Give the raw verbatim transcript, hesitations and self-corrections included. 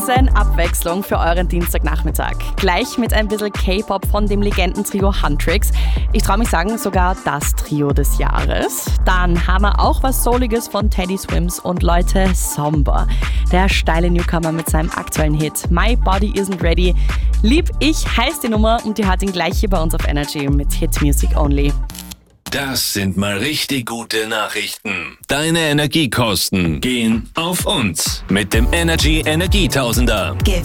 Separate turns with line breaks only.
bisschen Abwechslung für euren Dienstagnachmittag. Gleich mit ein bisschen K-Pop von dem Legendentrio Huntrix. Ich traue mich sagen, sogar das Trio des Jahres. Dann haben wir auch was Souliges von Teddy Swims und Leute, Somber. Der steile Newcomer mit seinem aktuellen Hit My Body Isn't Ready. Lieb ich heißt die Nummer und die hat ihn gleich hier bei uns auf Energy mit Hit Music Only.
Das sind mal richtig gute Nachrichten. Deine Energiekosten gehen auf uns mit dem Energy Energietausender.
Gewinn